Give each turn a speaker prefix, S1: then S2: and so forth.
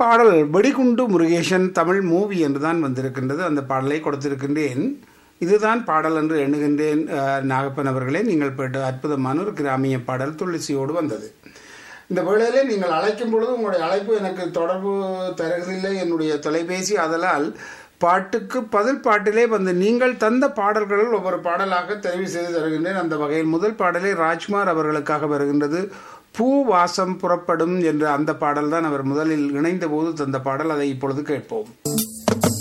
S1: பாடல் வெடிகுண்டு முருகேசன் தமிழ் மூவி என்றுதான் வந்திருக்கின்றது. அந்த பாடலை கொடுத்திருக்கின்றேன். இதுதான் பாடல் என்று எண்ணுகின்றேன். நாகப்பன் அவர்களே, நீங்கள் போய்ட்டு அற்புதமான ஒரு கிராமிய பாடல் துளசியோடு வந்தது. இந்த வேளையிலே நீங்கள் அழைக்கும் பொழுது உங்களுடைய அழைப்பு எனக்கு தொடர்பு தருவதில்லை என்னுடைய தொலைபேசி. அதனால் பாட்டுக்கு பதில் பாட்டிலே வந்து நீங்கள் தந்த பாடல்களில் ஒவ்வொரு பாடலாக தெரிவு செய்து தருகின்றேன். அந்த வகையில் முதல் பாடலே ராஜ்குமார் அவர்களுக்காக வருகின்றது. பூ வாசம் புறப்படும் என்ற அந்த பாடல் தான் அவர் முதலில் இணைந்த போது தந்த பாடல். அதை இப்பொழுது கேட்போம்.